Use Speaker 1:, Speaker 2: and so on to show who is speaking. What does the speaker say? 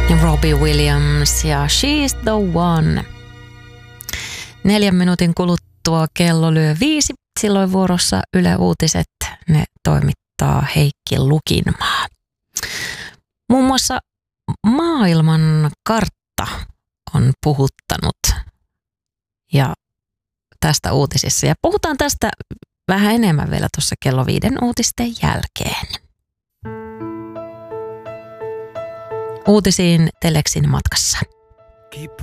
Speaker 1: Robbie Williams ja She's the One. 4 minuutin kuluttua kello lyö 5. Silloin vuorossa Yle Uutiset. Ne toimittaa Heikki Lukinmaa. Muun muassa maailman kartta on puhuttanut ja tästä uutisissa. Ja puhutaan tästä vähän enemmän vielä tuossa kello 5 uutisten jälkeen. Uutisiin Telexin matkassa.